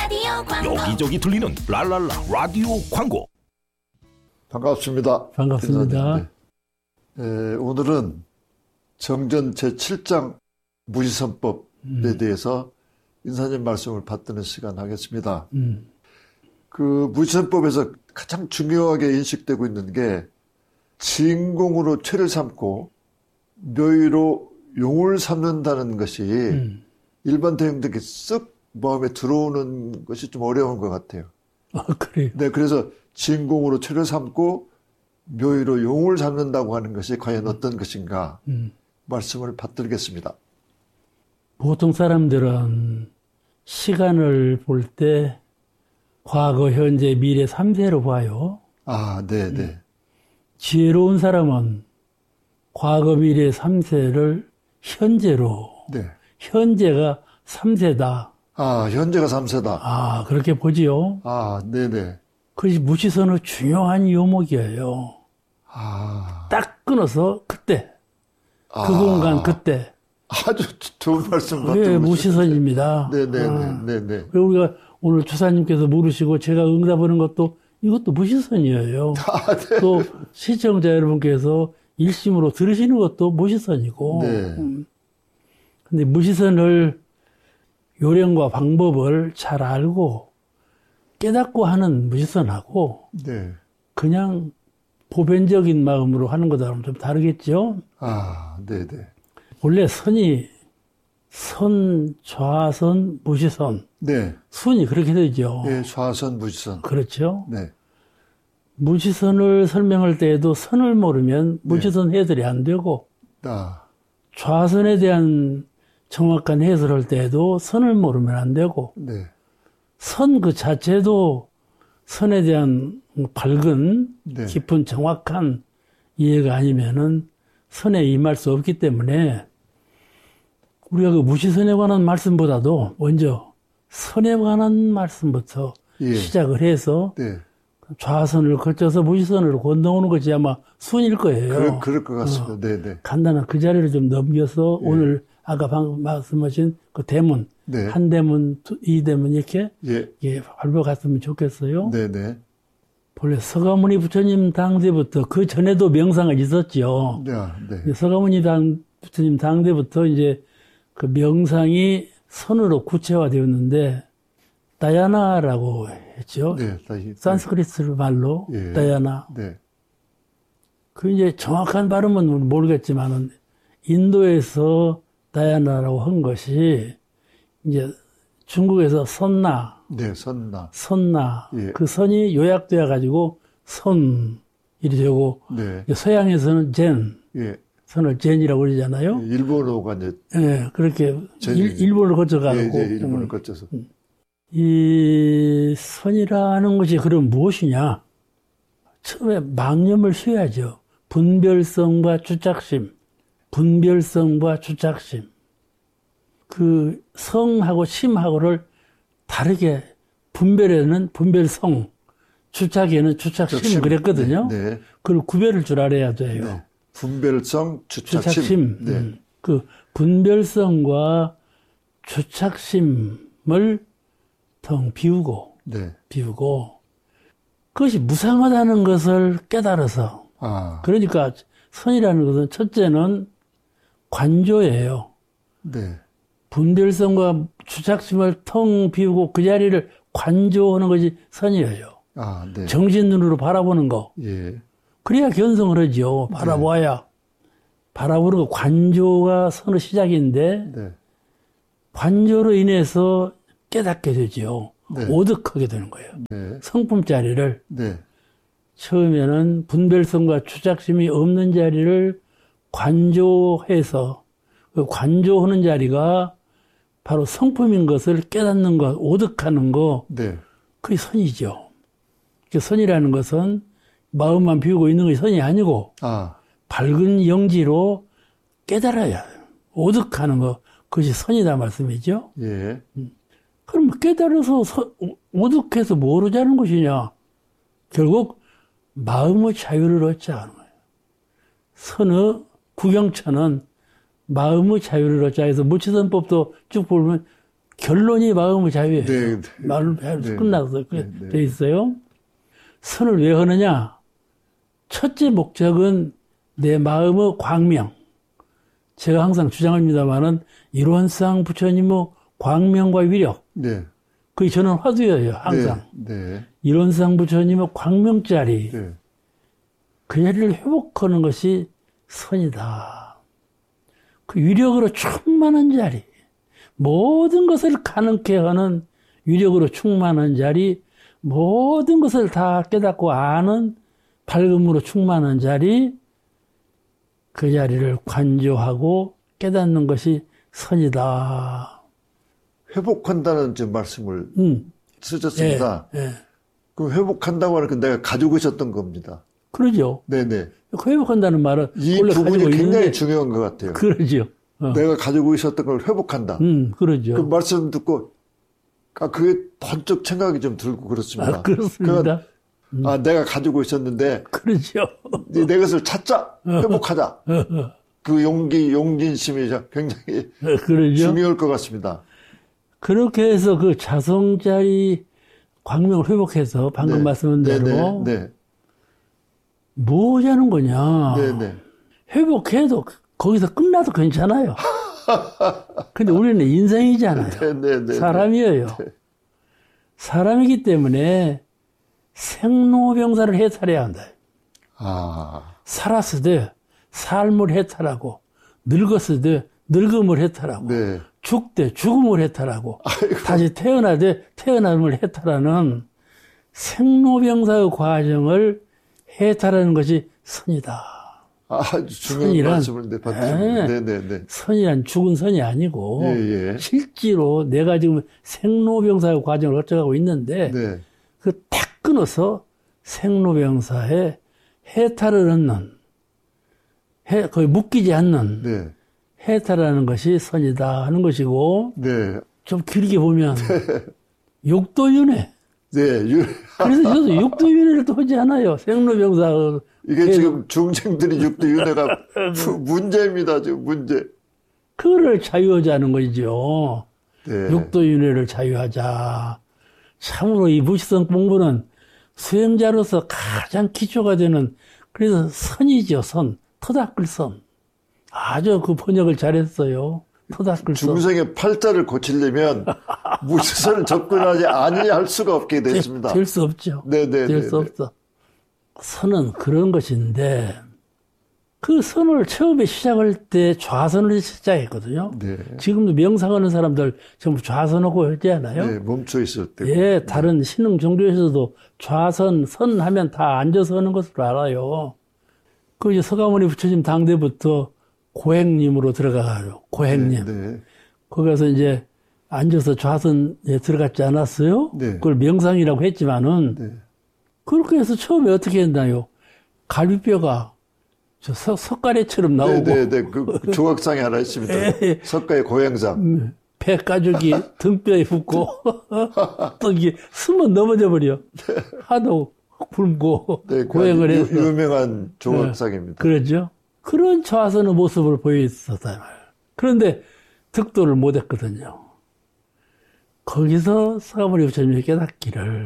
여기저기 들리는 랄랄라 라디오 광고. 반갑습니다. 반갑습니다. 오늘은 정전 제7장 무시선법에 대해서 인사님 말씀을 받드는 시간 하겠습니다. 그 무시선법에서 가장 중요하게 인식되고 있는 게 진공으로 채를 삼고 묘의로 용을 삼는다는 것이 일반 대중들에게 쓱 마음에 들어오는 것이 좀 어려운 것 같아요. 아, 그래요? 네, 그래서 진공으로 채를 삼고 묘의로 용을 삼는다고 하는 것이 과연 어떤 것인가 말씀을 받들겠습니다. 보통 사람들은 시간을 볼 때 과거, 현재, 미래 3세로 봐요. 아, 네. 지혜로운 사람은 과거, 미래 3세를 현재로, 네. 현재가 3세다. 아, 현재가 3세다. 아, 그렇게 보지요. 아, 네네. 그것이 무시선의 중요한 요목이에요. 아. 딱 끊어서 그때, 그 공간 그때. 아주 좋은 말씀 그게 무시선입니다. 네네. 그리고 우리가 오늘 주사님께서 물으시고 제가 응답하는 것도 이것도 무시선이에요. 아, 네. 또 시청자 여러분께서 일심으로 들으시는 것도 무시선이고. 네. 근데 무시선을 요령과 방법을 잘 알고 깨닫고 하는 무시선하고 네. 그냥 보편적인 마음으로 하는 것하고는 좀 다르겠죠. 아, 네네. 원래 선이 선, 좌선, 무시선. 네. 순이 그렇게 되죠. 네, 좌선, 무시선. 그렇죠. 네. 무시선을 설명할 때에도 선을 모르면 무시선 해설이 안 되고 좌선에 대한 정확한 해설할 때에도 선을 모르면 안 되고 네. 선 그 자체도 선에 대한 밝은 네. 깊은 정확한 이해가 아니면은 선에 임할 수 없기 때문에 우리가 그 무시선에 관한 말씀보다도 먼저 선에 관한 말씀부터 시작을 해서 네. 좌선을 거쳐서 무시선으로 건너오는 것이 아마 순일 거예요. 그럴 것 같습니다. 네네. 간단한 그 자리를 좀 넘겨서 오늘 아까 방금 말씀하신 그 대문, 한 대문, 이 대문 이렇게 밟아갔으면 좋겠어요. 네네. 본래 서가모니 부처님 당대부터 그 전에도 명상은 있었죠. 네. 서가모니 부처님 당대부터 이제 그 명상이 선으로 구체화되었는데 다야나라고 했죠. 네. 산스크리트 말로 다야나. 네. 그 이제 정확한 발음은 모르겠지만은 인도에서 다야나라고 한 것이 이제 중국에서 선나. 네, 선나. 그 선이 요약되어 가지고 선이 되고 서양에서는 젠. 선을 젠이라고 그러잖아요. 일본어가 이제 그렇게 일본을 거쳐가고 일본을 거쳐서 이 선이라는 것이 그럼 무엇이냐? 처음에 망념을 쉬어야죠. 분별성과 주착심. 그 성하고 심하고를 다르게 분별에는 분별성, 주착에는 주착심 그랬거든요. 네. 그걸 구별할 줄 알아야 돼요. 네. 분별성, 주착심. 그 분별성과 주착심을 텅 비우고 그것이 무상하다는 것을 깨달아서 그러니까 선이라는 것은 첫째는 관조예요. 네. 분별성과 주착심을 텅 비우고 그 자리를 관조하는 것이 선이에요. 네. 정신 눈으로 바라보는 거. 그래야 견성을 하죠. 바라보아야. 바라보는 거 관조가 선의 시작인데 관조로 인해서 깨닫게 되죠. 오득하게 되는 거예요. 성품 자리를. 처음에는 분별성과 주착심이 없는 자리를 관조해서 그 관조하는 자리가 바로 성품인 것을 깨닫는 것, 오득하는 거, 그게 선이죠. 그 선이라는 것은 마음만 비우고 있는 것이 선이 아니고 밝은 영지로 깨달아야 해요. 오득하는 거, 그것이 선이다 말씀이죠. 그럼 깨달아서 오득해서 뭘 하자는 것이냐? 결국 마음의 자유를 얻자는 거예요. 선의 구경천은 마음의 자유를 얻자 해서 무치선법도 쭉 보면 결론이 마음의 자유예요. 네, 네. 마음의 자유에서 네, 끝나서 네, 네. 돼 있어요. 선을 왜 하느냐? 첫째 목적은 내 마음의 광명. 제가 항상 주장합니다만은 일원상 부처님의 광명과 위력. 네. 그게 저는 화두예요. 항상. 네. 네. 일원상 부처님의 광명자리. 네. 그 자리를 회복하는 것이 선이다. 그 위력으로 충만한 자리. 모든 것을 가능케 하는 위력으로 충만한 자리. 모든 것을 다 깨닫고 아는 밝음으로 충만한 자리. 그 자리를 관조하고 깨닫는 것이 선이다. 회복한다는 좀 말씀을 쓰셨습니다. 예, 예. 그 회복한다고 하는 건 내가 가지고 있었던 겁니다. 그러죠. 네네. 회복한다는 말은 이 원래 부분이 가지고 굉장히 있는데, 중요한 것 같아요. 그러죠. 내가 가지고 있었던 걸 회복한다. 그러죠. 그 말씀 듣고 그게 번쩍 생각이 좀 들고 그렇습니다. 그렇습니다. 내가 가지고 있었는데 그렇죠. 내 것을 찾자, 회복하자. 그 용진심이 굉장히 그러죠. 중요할 것 같습니다. 그렇게 해서 그 자성자리 광명을 회복해서 방금 네. 말씀한 대로 네. 뭐 하자는 거냐. 네네. 회복해도 거기서 끝나도 괜찮아요. 근데 우리는 인생이잖아요. 네네. 사람이에요. 네. 사람이기 때문에 생로병사를 해탈해야 한다. 살았을 때 삶을 해탈하고 늙었을 때 늙음을 해탈하고 네. 죽되 죽음을 해탈하고 다시 태어나되 태어남을 해탈하는 생로병사의 과정을 해탈하는 것이 선이다. 아주 중요한 말씀을 받습니다. 네네네. 선이란 죽은 선이 아니고 예. 실제로 내가 지금 생로병사의 과정을 거쳐가고 있는데 네. 그 딱 끊어서 생로병사의 해탈을 얻는 거의 묶이지 않는 네. 해탈하는 것이 선이다 하는 것이고 네. 좀 길게 보면 육도윤회. 네. 그래서 저도 육도윤회를 또 하지 않아요. 생로병사. 이게 지금 중생들이 육도윤회가 문제입니다. 지금 문제. 그거를 자유하자는 거죠. 네. 육도윤회를 자유하자. 참으로 이 무시성 공부는 수행자로서 가장 기초가 되는 그래서 선이죠. 선. 터닦을 선. 아주 그 번역을 잘했어요. 터닦을 선. 중생의 팔자를 고치려면 무시선을 접근하지 아니할 수가 없게 됐습니다. 될 수 없죠. 네네. 될 수 없어. 선은 그런 것인데 그 선을 처음에 시작할 때 좌선을 시작했거든요. 네. 지금도 명상하는 사람들 전부 좌선하고 하지 않아요? 네, 멈춰 있을 때. 예, 다른 신흥 종교에서도 좌선, 선 하면 다 앉아서 하는 것으로 알아요. 그 이제 서가모니 부처님 당대부터 고행님으로 들어가요. 고행님. 네. 거기 가서 이제 앉아서 좌선에 들어갔지 않았어요? 네. 그걸 명상이라고 했지만은 네. 그렇게 해서 처음에 어떻게 했나요? 갈비뼈가 저 석가래처럼 나오고. 네네네. 그 조각상이 하나 있습니다. 석가의 고향상. 배 가죽이 등뼈에 붙고 또 이게 숨은 넘어져 버려. 하도 굶고 네, 고행을 해서. 유명한 조각상입니다. 그러죠. 그런 좌선의 모습을 보여있었단 말이에요. 그런데 득도를 못했거든요. 거기서 서가모니 부처님이 깨닫기를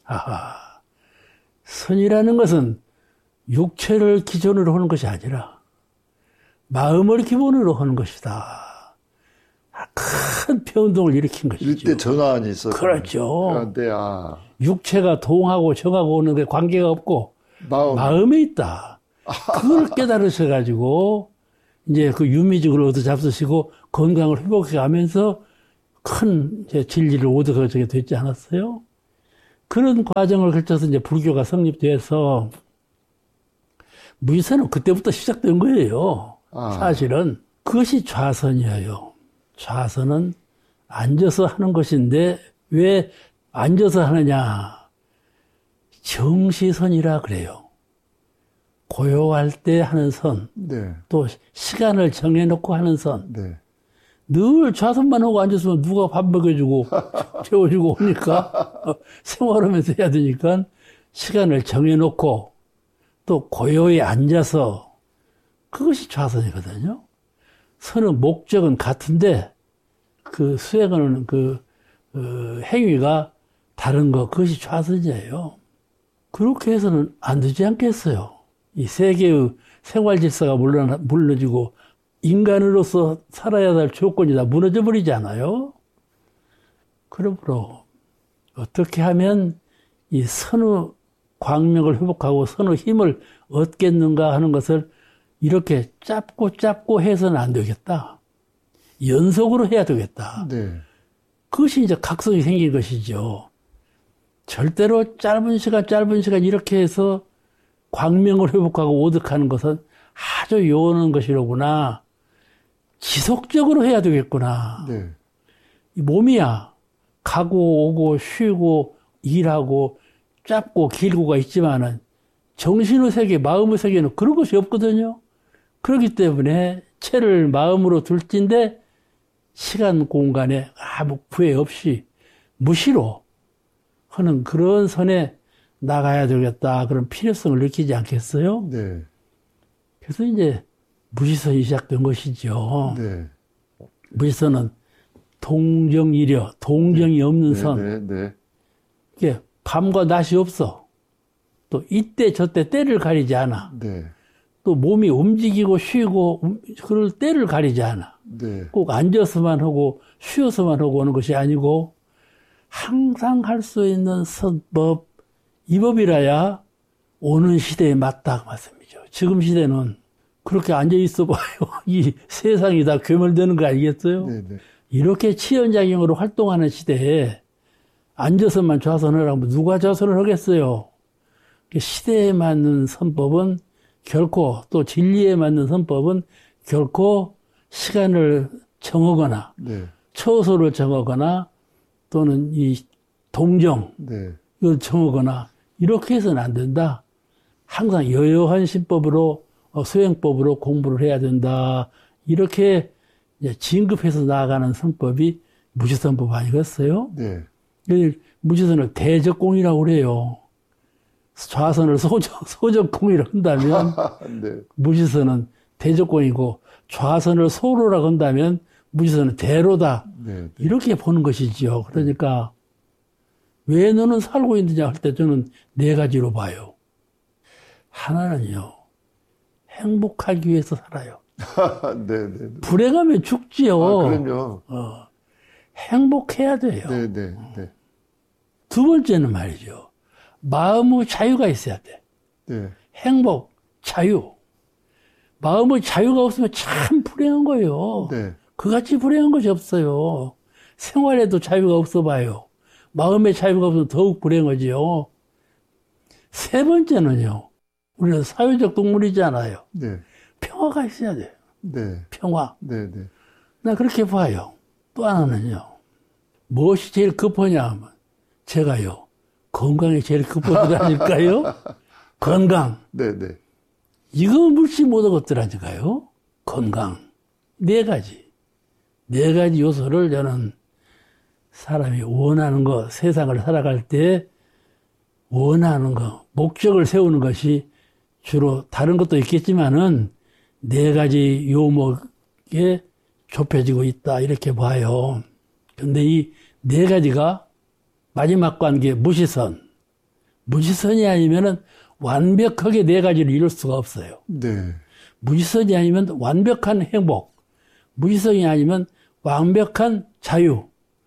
선이라는 것은 육체를 기준으로 하는 것이 아니라 마음을 기본으로 하는 것이다. 큰 변동을 일으킨 것이죠. 이때 전환이 있었죠. 그렇죠. 네, 육체가 동하고 정하고 오는 게 관계가 없고 마음에 있다. 그걸 깨달으셔가지고 이제 그 유미직을 얻어 잡수시고 건강을 회복해 가면서 큰 이제 진리를 얻어가게 됐지 않았어요? 그런 과정을 거쳐서 이제 불교가 성립돼서 무지선은 그때부터 시작된 거예요. 사실은 그것이 좌선이에요. 좌선은 앉아서 하는 것인데 왜 앉아서 하느냐? 정시선이라 그래요. 고요할 때 하는 선, 네. 또 시간을 정해놓고 하는 선. 네. 늘 좌선만 하고 앉았으면 누가 밥 먹여주고 재워주고 오니까 생활하면서 해야 되니까 시간을 정해놓고 또 고요히 앉아서 그것이 좌선이거든요. 선은 목적은 같은데 그 수행하는 행위가 다른 거, 그것이 좌선이에요. 그렇게 해서는 안 되지 않겠어요. 이 세계의 생활 질서가 무너지고 인간으로서 살아야 할 조건이 다 무너져 버리잖아요. 그러므로 어떻게 하면 이 선의 광명을 회복하고 선의 힘을 얻겠는가 하는 것을 이렇게 짧고 해서는 안 되겠다. 연속으로 해야 되겠다. 네. 그것이 이제 각성이 생긴 것이죠. 절대로 짧은 시간 이렇게 해서 광명을 회복하고 오득하는 것은 아주 요원한 것이로구나. 지속적으로 해야 되겠구나. 네. 이 몸이야. 가고 오고 쉬고 일하고 짧고 길고가 있지만은 정신의 세계, 마음의 세계는 그런 것이 없거든요. 그렇기 때문에 채를 마음으로 둘진데 시간 공간에 아무 구애 없이 무시로 하는 그런 선에 나가야 되겠다. 그런 필요성을 느끼지 않겠어요? 네. 그래서 이제 무지선이 시작된 것이죠. 네. 무지선은 동정이려, 동정이 없는 선. 네. 이게 밤과 낮이 없어. 또 이때 저때 때를 가리지 않아. 네. 또 몸이 움직이고 쉬고 그럴 때를 가리지 않아. 네. 꼭 앉아서만 하고 쉬어서만 하고 오는 것이 아니고 항상 할 수 있는 선법, 이 법이라야 오는 시대에 맞다 그 말씀이죠. 지금 시대는 그렇게 앉아 있어 봐요. 이 세상이 다 괴멸되는 거 아니겠어요? 네네. 이렇게 치연작용으로 활동하는 시대에 앉아서만 좌선을 하면 누가 좌선을 하겠어요? 시대에 맞는 선법은 결코, 또 진리에 맞는 선법은 결코 시간을 정하거나 네. 처소를 정하거나 또는 이 동정 네. 이걸 정하거나 이렇게 해서는 안 된다. 항상 여여한 신법으로 수행법으로 공부를 해야 된다. 이렇게 이제 진급해서 나아가는 선법이 무지선법 아니겠어요? 네. 무지선을 대적공이라고 그래요. 좌선을 소적공이라고 한다면 네. 무지선은 대적공이고 좌선을 소로라고 한다면 무지선은 대로다. 네. 이렇게 보는 것이지요. 그러니까 왜 너는 살고 있느냐 할 때 저는 네 가지로 봐요. 하나는요. 행복하기 위해서 살아요. 네. 불행하면 죽지요. 그럼요. 행복해야 돼요. 네. 두 번째는 말이죠. 마음의 자유가 있어야 돼. 네. 행복, 자유. 마음의 자유가 없으면 참 불행한 거예요. 네. 그같이 불행한 것이 없어요. 생활에도 자유가 없어 봐요. 마음의 자유가 없으면 더욱 불행하지요. 세 번째는요. 우리는 사회적 동물이잖아요. 네. 평화가 있어야 돼요. 네. 평화. 네. 나 그렇게 봐요. 또 하나는요. 무엇이 제일 급하냐 하면 제가요. 건강이 제일 급한 것 아닐까요? 건강. 네. 이거 물지 못한 것들아니까요. 건강. 네 가지 요소를 저는 사람이 원하는 거, 세상을 살아갈 때 원하는 거, 목적을 세우는 것이 주로 다른 것도 있겠지만은 네 가지 요목에 좁혀지고 있다. 이렇게 봐요. 근데 이 네 가지가 마지막 관계 무지선. 무지선이 아니면은 완벽하게 네 가지를 이룰 수가 없어요. 네. 무지선이 아니면 완벽한 행복. 무지선이 아니면 완벽한 자유.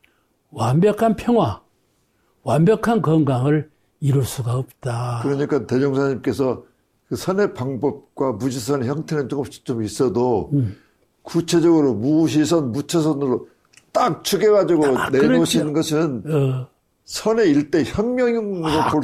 완벽한 평화. 완벽한 건강을 이룰 수가 없다. 그러니까 대종사님께서 그 선의 방법과 무지선의 형태는 조금씩 좀 있어도 구체적으로 무시선, 무처선으로 딱 축여가지고 내놓으시는 그렇죠. 것은 선의 일대 혁명으로 볼